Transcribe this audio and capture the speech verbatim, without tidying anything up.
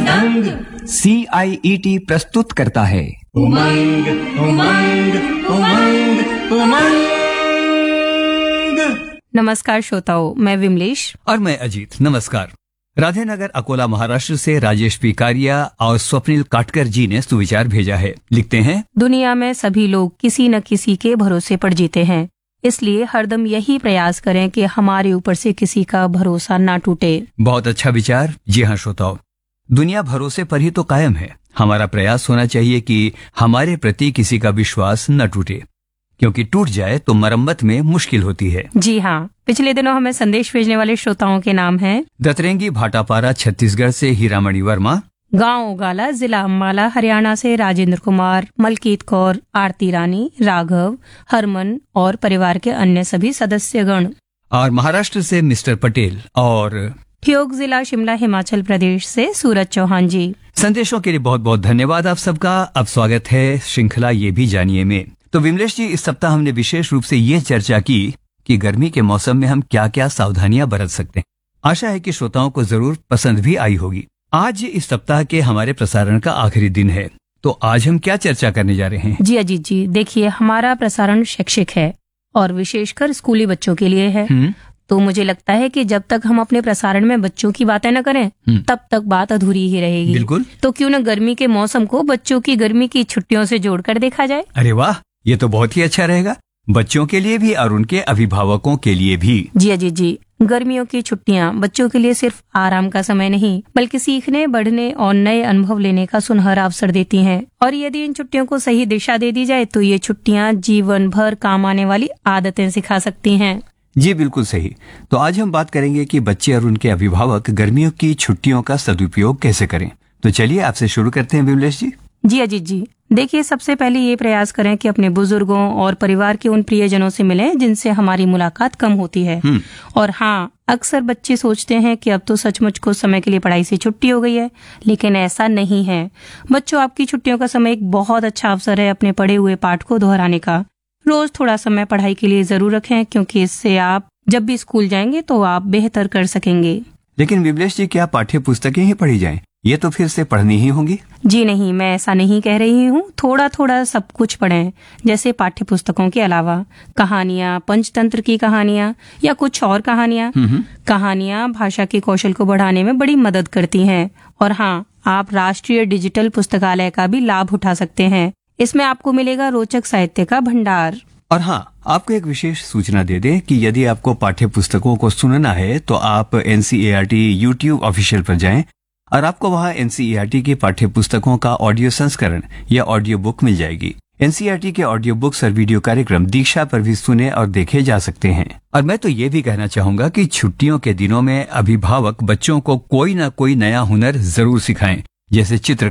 दंग। सी आई E T प्रस्तुत करता है उमंग उमंग उमंग उमंग। नमस्कार श्रोताओं, मैं विमलेश और मैं अजीत। नमस्कार। राधेनगर अकोला महाराष्ट्र से राजेश पिकारिया और स्वप्निल काटकर जी ने सुविचार भेजा है। लिखते हैं, दुनिया में सभी लोग किसी न किसी के भरोसे पर जीते हैं, इसलिए हरदम यही प्रयास करें कि हमारे ऊपर से किसी का भरोसा ना टूटे। बहुत अच्छा विचार। जी हाँ श्रोताओं, दुनिया भरोसे पर ही तो कायम है। हमारा प्रयास होना चाहिए कि हमारे प्रति किसी का विश्वास न टूटे, क्योंकि टूट जाए तो मरम्मत में मुश्किल होती है। जी हाँ, पिछले दिनों हमें संदेश भेजने वाले श्रोताओं के नाम हैं दतरेंगी भाटापारा छत्तीसगढ़ से हीरामणि वर्मा, गांव उगाला जिला अम्बाला हरियाणा से राजेंद्र कुमार, मलकीत कौर, आरती रानी, राघव, हरमन और परिवार के अन्य सभी सदस्यगण, और महाराष्ट्र से मिस्टर पटेल और ठियोग जिला शिमला हिमाचल प्रदेश से सूरज चौहान जी। संदेशों के लिए बहुत बहुत धन्यवाद आप सबका। अब स्वागत है श्रृंखला ये भी जानिए में। तो विमलेश जी, इस सप्ताह हमने विशेष रूप से ये चर्चा की कि गर्मी के मौसम में हम क्या क्या सावधानियां बरत सकते हैं। आशा है कि श्रोताओं को जरूर पसंद भी आई होगी। आज इस सप्ताह के हमारे प्रसारण का आखिरी दिन है, तो आज हम क्या चर्चा करने जा रहे हैं? जी अजीत जी, देखिए, हमारा प्रसारण शैक्षिक है और विशेषकर स्कूली बच्चों के लिए है। तो मुझे लगता है कि जब तक हम अपने प्रसारण में बच्चों की बातें न करें तब तक बात अधूरी ही रहेगी। बिल्कुल। तो क्यों न गर्मी के मौसम को बच्चों की गर्मी की छुट्टियों से जोड़कर देखा जाए। अरे वाह, ये तो बहुत ही अच्छा रहेगा, बच्चों के लिए भी और उनके अभिभावकों के लिए भी। जी अजीत जी, गर्मियों की छुट्टियां बच्चों के लिए सिर्फ आराम का समय नहीं, बल्कि सीखने, बढ़ने और नए अनुभव लेने का सुनहरा अवसर देती हैं। और यदि इन छुट्टियों को सही दिशा दे दी जाए तो ये छुट्टियां जीवन भर काम आने वाली आदतें सिखा सकती हैं। जी बिल्कुल सही। तो आज हम बात करेंगे कि बच्चे और उनके अभिभावक गर्मियों की छुट्टियों का सदुपयोग कैसे करें। तो चलिए आपसे शुरू करते हैं विमलेश जी। जी अजीत जी, देखिए, सबसे पहले ये प्रयास करें कि अपने बुजुर्गों और परिवार के उन प्रियजनों से मिलें जिनसे हमारी मुलाकात कम होती है। और हाँ, अक्सर बच्चे सोचते हैं कि अब तो सचमुच कुछ समय के लिए पढ़ाई से छुट्टी हो गई है, लेकिन ऐसा नहीं है। बच्चों, आपकी छुट्टियों का समय एक बहुत अच्छा अवसर है अपने पढ़े हुए पाठ को दोहराने का। रोज थोड़ा समय पढ़ाई के लिए जरूर रखें, क्योंकि इससे आप जब भी स्कूल जाएंगे तो आप बेहतर कर सकेंगे। लेकिन विमलेश जी, क्या पाठ्य पुस्तकें ही पढ़ी जाएं? ये तो फिर से पढ़नी ही होंगी। जी नहीं, मैं ऐसा नहीं कह रही हूँ। थोड़ा थोड़ा सब कुछ पढ़ें, जैसे पाठ्य पुस्तकों के अलावा कहानियाँ, पंचतंत्र की कहानियाँ या कुछ और कहानियाँ। कहानियाँ भाषा के कौशल को बढ़ाने में बड़ी मदद करती हैं। और हाँ, आप राष्ट्रीय डिजिटल पुस्तकालय का भी लाभ उठा सकते हैं। इसमें आपको मिलेगा रोचक साहित्य का भंडार। और हाँ, आपको एक विशेष सूचना दे दें कि यदि आपको पाठ्य पुस्तकों को सुनना है तो आप N C E R T YouTube official पर जाएं और आपको वहां N C E R T की पाठ्य पुस्तकों का ऑडियो संस्करण या ऑडियो बुक मिल जाएगी। N C E R T के ऑडियो बुक्स और वीडियो कार्यक्रम दीक्षा पर भी सुने और देखे जा सकते हैं। और मैं तो ये भी कहना चाहूंगा कि छुट्टियों के दिनों में अभिभावक बच्चों को कोई ना कोई नया हुनर जरूर सिखाएं, जैसे चित्र